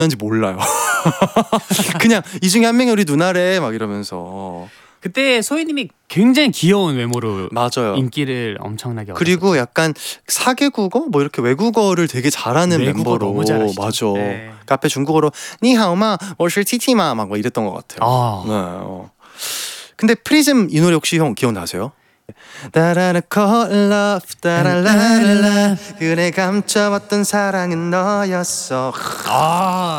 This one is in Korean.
하는지 몰라요. 그냥 이 중에 한 명이 우리 누나래 막 이러면서. 그때 소희님이 굉장히 귀여운 외모로 맞아요. 인기를 엄청나게 그리고 약간 4개국어 뭐 이렇게 외국어를 되게 잘하는 외국어 멤버로. 너무 잘하시죠. 맞아. 네. 카페 중국어로 니하오마 워시 티티마 막 이랬던 것 같아요. 아. 네. 근데 프리즘 이 노래 혹시 형 기억나세요? 따라라 call love 따라라라 그래 감춰왔던 사랑은 너였어. 아